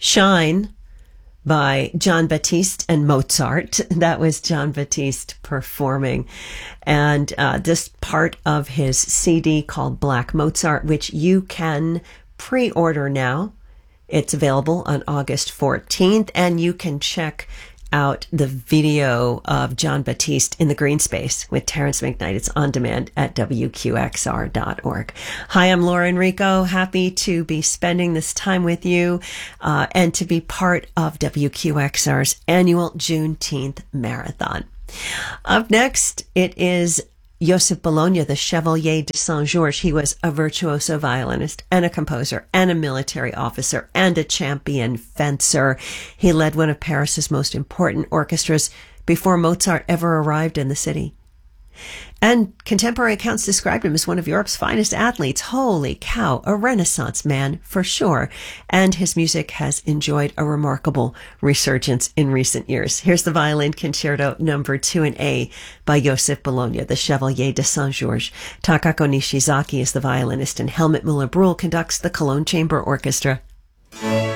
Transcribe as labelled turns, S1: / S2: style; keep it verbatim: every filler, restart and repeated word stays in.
S1: Shine by Jon Batiste and Mozart. That was Jon Batiste performing. And uh, this part of his C D called Black Mozart, which you can pre-order now. It's available on August fourteenth, and you can check out the video of Jon Batiste in the green space with Terrence McKnight. It's on demand at W Q X R dot org. Hi, I'm Laura Enrico. Happy to be spending this time with you uh, and to be part of W Q X R's annual Juneteenth Marathon. Up next, it is Joseph Bologna, the Chevalier de Saint-Georges. He was a virtuoso violinist and a composer and a military officer and a champion fencer. He led one of Paris's most important orchestras before Mozart ever arrived in the city. And contemporary accounts described him as one of Europe's finest athletes. Holy cow, a Renaissance man for sure. And his music has enjoyed a remarkable resurgence in recent years. Here's the Violin Concerto number two in A by Joseph Bologna, the Chevalier de Saint-Georges. Takako Nishizaki is the violinist, and Helmut Muller-Brühl conducts the Cologne Chamber Orchestra.